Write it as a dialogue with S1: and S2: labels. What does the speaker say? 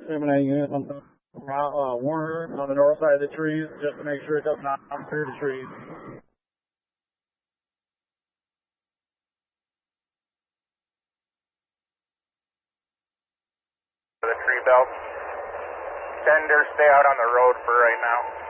S1: disseminating it on the Warner on the north side of the trees, just to make sure it does not come through the trees.
S2: The tree belt. Tender, stay out on the road for right now.